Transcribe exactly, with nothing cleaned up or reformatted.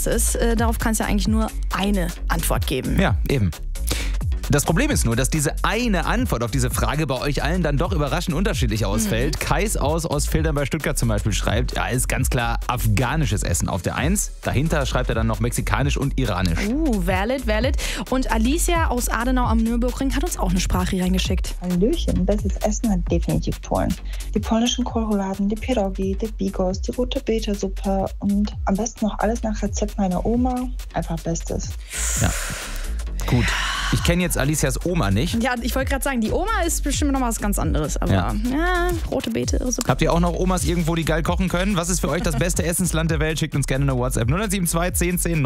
ist? Äh, darauf kann es ja eigentlich nur eine Antwort geben. Ja, eben. Das Problem ist nur, dass diese eine Antwort auf diese Frage bei euch allen dann doch überraschend unterschiedlich ausfällt. Mhm. Kais aus Ostfildern bei Stuttgart zum Beispiel schreibt, ja, ist ganz klar afghanisches Essen auf der Eins. Dahinter schreibt er dann noch mexikanisch und iranisch. Uh, valid, valid. Und Alicia aus Adenau am Nürburgring hat uns auch eine Sprache reingeschickt. Hallöchen, bestes Essen hat definitiv Polen. Die polnischen Kohlrouladen, die Pierogi, die Bigos, die rote Beete-Suppe und am besten noch alles nach Rezept meiner Oma. Einfach Bestes. Ja, gut. Ich kenne jetzt Alicias Oma nicht. Ja, ich wollte gerade sagen, die Oma ist bestimmt noch was ganz anderes. Aber ja, ja rote Beete. Suppe. Habt ihr auch noch Omas irgendwo, die geil kochen können? Was ist für euch das beste Essensland der Welt? Schickt uns gerne eine WhatsApp null sieben zwei zehn zehn